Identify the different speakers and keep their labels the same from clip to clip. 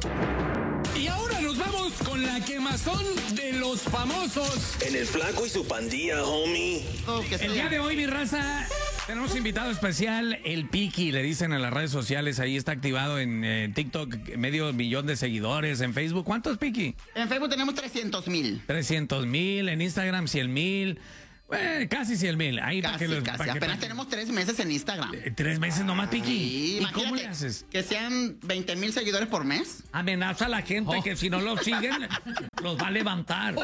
Speaker 1: Y ahora nos vamos con la quemazón de los famosos.
Speaker 2: En el Flaco y su pandilla, homie.
Speaker 1: El día de hoy, mi raza, tenemos invitado especial, el Piki, le dicen en las redes sociales, ahí está activado en TikTok, medio millón de seguidores, en Facebook. ¿Cuántos, Piki?
Speaker 3: En Facebook tenemos 300,000.
Speaker 1: 300,000, en Instagram 100,000. Casi 100,000. Ahí
Speaker 3: Casi. Apenas tenemos 3 meses en Instagram.
Speaker 1: 3 meses nomás, Piki.
Speaker 3: Sí,
Speaker 1: ¿Y cómo le haces?
Speaker 3: Que sean 20,000 seguidores por mes.
Speaker 1: Amenaza a la gente que si no lo siguen, los va a levantar.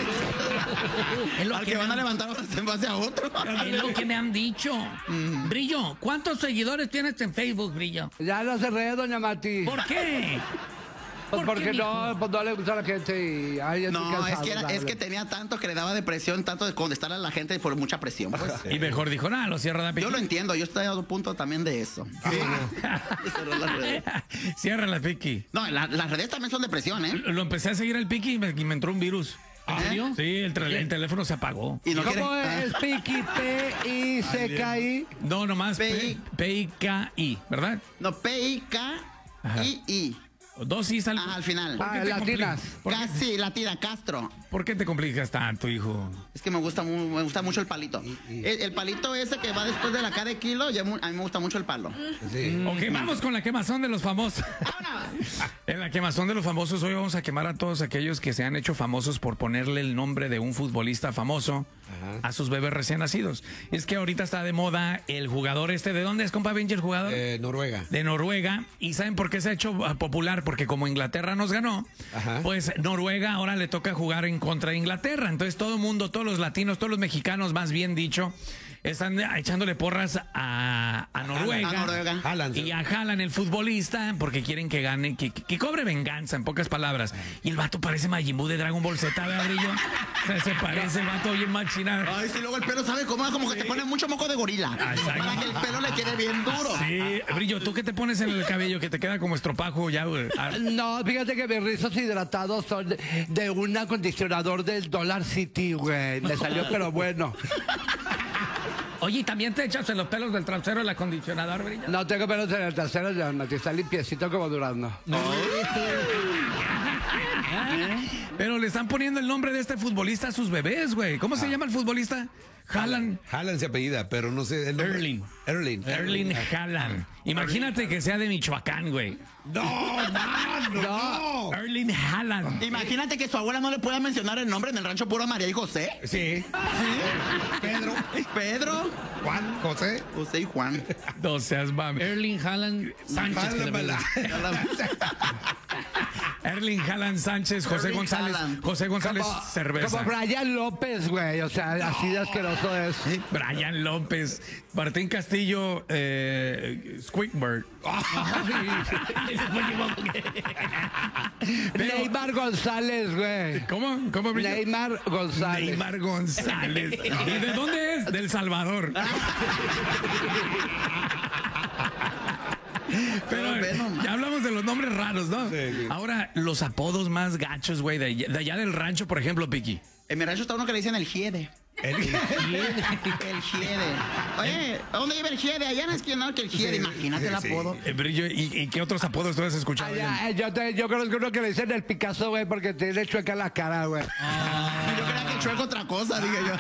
Speaker 1: Es lo
Speaker 3: Al que van a levantar en base a otro.
Speaker 1: Es lo que me han dicho. Brillo, ¿cuántos seguidores tienes en Facebook, Brillo?
Speaker 4: Ya lo cerré, doña Mati.
Speaker 1: ¿Por qué?
Speaker 4: Pues
Speaker 1: ¿Por qué,
Speaker 4: porque
Speaker 1: mijo?
Speaker 4: no le gusta a la gente y... Ay,
Speaker 3: No, es que tenía tanto que le daba depresión, tanto de contestar a la gente por mucha presión. Pues.
Speaker 1: Y mejor dijo, nada, lo cierra de Piki.
Speaker 3: Yo lo entiendo, yo estoy a un punto también de eso. Cerrar las redes.
Speaker 1: Cierra la Piki.
Speaker 3: No, las redes también son depresión, ¿eh?
Speaker 1: Lo empecé a seguir al Piki y me entró un virus.
Speaker 3: ¿En serio?
Speaker 1: Sí, el teléfono se apagó.
Speaker 3: Y no
Speaker 4: ¿Cómo
Speaker 3: quiere-
Speaker 4: es Piki? P-I-C-K-I.
Speaker 1: No, nomás P-I-K-I, ¿verdad?
Speaker 3: No, P-I-K-I-I.
Speaker 1: Dos I's
Speaker 3: Al final.
Speaker 1: ¿Por qué te
Speaker 4: latinas.
Speaker 3: Casi latina, Castro.
Speaker 1: ¿Por qué te complicas tanto, hijo?
Speaker 3: Es que me gusta mucho el palito. El palito ese que va después de la K de kilo, a mí me gusta mucho el palo.
Speaker 4: Sí.
Speaker 1: Ok, vamos con la quemazón de los famosos. En la quemazón de los famosos, hoy vamos a quemar a todos aquellos que se han hecho famosos por ponerle el nombre de un futbolista famoso a sus bebés recién nacidos. Es que ahorita está de moda el jugador este. ¿De dónde es, compa Benji, el jugador?
Speaker 5: Noruega.
Speaker 1: De Noruega. ¿Y saben por qué se ha hecho popular? Porque como Inglaterra nos ganó, pues Noruega ahora le toca jugar en contra de Inglaterra. Entonces todo el mundo, todos los latinos, todos los mexicanos, más bien dicho, están echándole porras a Noruega.
Speaker 3: A Noruega.
Speaker 5: Haaland.
Speaker 1: Y a Haaland, el futbolista, porque quieren que gane, que cobre venganza, en pocas palabras. Y el vato parece Majin Buu de Dragon Ball Z, ¿verdad, Brillo? O sea, se parece el vato bien machinado.
Speaker 3: Ay, sí, luego el pelo, ¿sabe cómo? Como que te pone mucho moco de gorila.
Speaker 1: Exacto.
Speaker 3: Para que el pelo le quede bien duro.
Speaker 1: Sí, Brillo, ¿tú qué te pones en el cabello que te queda como estropajo ya, güey?
Speaker 4: No, fíjate que mis rizos hidratados son de un acondicionador del Dollar City, güey. Me salió, pero bueno.
Speaker 1: Oye, ¿y también te echas en los pelos del trasero el acondicionador, Brillo?
Speaker 4: No tengo pelos en el trasero, ya, Mati. Está limpiecito como Durazno.
Speaker 1: Pero le están poniendo el nombre de este futbolista a sus bebés, güey. ¿Cómo se llama el futbolista? Haaland.
Speaker 5: Haaland se apellida, pero no sé el nombre.
Speaker 1: Erling Haaland. Imagínate que sea de Michoacán, güey.
Speaker 5: No.
Speaker 1: Erling Haaland.
Speaker 3: Imagínate que su abuela no le pueda mencionar el nombre en el rancho puro María y José.
Speaker 5: Sí.
Speaker 3: Pedro,
Speaker 5: Juan, José.
Speaker 3: José y Juan.
Speaker 1: No seas mami. Erling Haaland Sánchez. que le ponen. Erling Haaland Sánchez, José
Speaker 3: Erling
Speaker 1: González.
Speaker 3: Haaland.
Speaker 1: José González Cerveza.
Speaker 4: Como Brian López, güey. O sea, así de asqueroso es.
Speaker 1: Brian López. Martín Castillo, Squidward.
Speaker 4: Neymar González, güey.
Speaker 1: ¿Cómo? ¿Cómo, Brillo?
Speaker 4: Neymar González.
Speaker 1: Neymar González. ¿Y de dónde es? Del Salvador. Pero ya hablamos de los nombres raros, ¿no?
Speaker 5: Sí.
Speaker 1: Ahora, los apodos más gachos, güey, de allá del rancho, por ejemplo, Piki.
Speaker 3: En mi rancho está uno que le dicen el Giede. El Giede. Oye, ¿a dónde vive el Giede? Allá en la esquina, ¿no? Que el Giede. Imagínate el apodo.
Speaker 1: Brillo, ¿y qué otros apodos tú has escuchado?
Speaker 4: Yo conozco uno que le dicen el Picasso, güey, porque tiene chueca la cara, güey.
Speaker 3: Yo creía que chueco otra cosa, dije yo.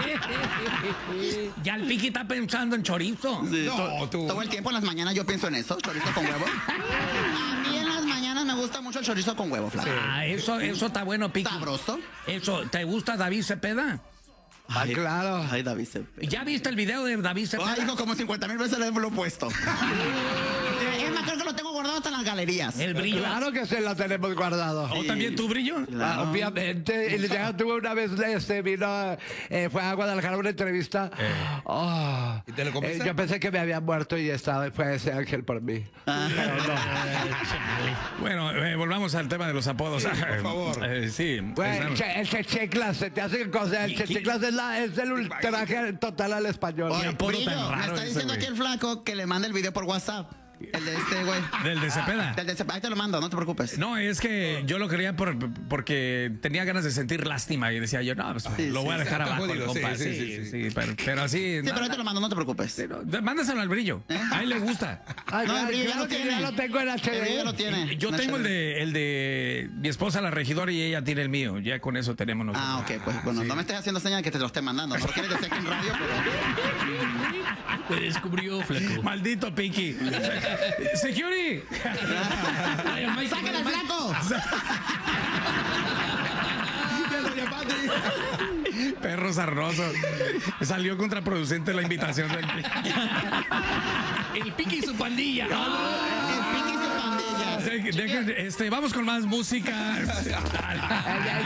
Speaker 1: Ya el Piki está pensando en chorizo.
Speaker 3: Sí,
Speaker 5: No, tú.
Speaker 3: Todo el tiempo en las mañanas yo pienso en eso, chorizo con huevo. A mí en las mañanas me gusta mucho el chorizo con huevo, Flaco.
Speaker 1: Ah, eso está bueno, Piki.
Speaker 3: Sabroso.
Speaker 1: Eso, ¿te gusta David Cepeda?
Speaker 4: Ay, claro.
Speaker 3: Ay, David Cepeda.
Speaker 1: ¿Ya viste el video de David Cepeda?
Speaker 3: Ay, hijo, como 50,000 veces lo he puesto. Es más, creo que lo tengo guardado hasta en las galerías.
Speaker 1: El Brillo.
Speaker 4: Claro que se lo tenemos guardado.
Speaker 1: ¿O también tú, Brillo?
Speaker 3: Claro.
Speaker 4: Obviamente. Y ya tuve una vez, vino, fue a Guadalajara a una entrevista. Oh,
Speaker 5: ¿Y te lo comiste?
Speaker 4: yo pensé que me había muerto y estaba, fue ese ángel por mí. Pero no.
Speaker 1: Bueno, volvamos al tema de los apodos.
Speaker 5: por favor.
Speaker 1: Sí.
Speaker 4: Güey, el checheclas, se te hace cosa. El checheclas es el ultraje total al español.
Speaker 1: Oye, apodo
Speaker 3: Brillo,
Speaker 1: tan raro
Speaker 3: me está
Speaker 1: ese,
Speaker 3: diciendo
Speaker 1: güey.
Speaker 3: aquí el Flaco que le mande el video por WhatsApp. El de este, güey.
Speaker 1: Del de Cepeda.
Speaker 3: Ahí te lo mando, no te preocupes.
Speaker 1: No, es que yo lo quería porque tenía ganas de sentir lástima y decía yo, no, pues, lo voy a dejar
Speaker 5: está
Speaker 1: abajo, el
Speaker 5: jodido,
Speaker 1: compa. Sí, pero así.
Speaker 3: Sí, pero ahí te lo mando, no te preocupes.
Speaker 1: Mándaselo al Brillo. A él le gusta.
Speaker 4: Ah,
Speaker 3: No, el Brillo
Speaker 4: ya lo tengo en
Speaker 3: El Brillo
Speaker 4: HD.
Speaker 3: lo tiene.
Speaker 1: Yo tengo el de mi esposa, la regidora, y ella tiene el mío. Ya con eso tenemos nosotros.
Speaker 3: Ah, ok, pues bueno, no me estés haciendo señal que te lo esté mandando. No lo quieres decir aquí en radio, pero.
Speaker 6: Te descubrió, flaco.
Speaker 1: Maldito Pinky. Security.
Speaker 3: ¡Sácale al flaco!
Speaker 1: Perro sarnoso. Salió contraproducente la invitación del
Speaker 6: El Piqui y su pandilla.
Speaker 3: El Piqui y su pandilla.
Speaker 1: Vamos con más música.